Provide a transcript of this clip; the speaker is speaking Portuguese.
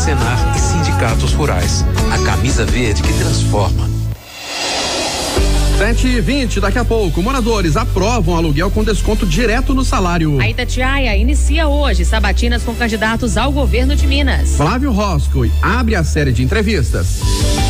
Senar e sindicatos rurais. A camisa verde que transforma. 7h20, daqui a pouco, moradores aprovam aluguel com desconto direto no salário. A Itatiaia inicia hoje sabatinas com candidatos ao governo de Minas. Flávio Roscoe abre a série de entrevistas.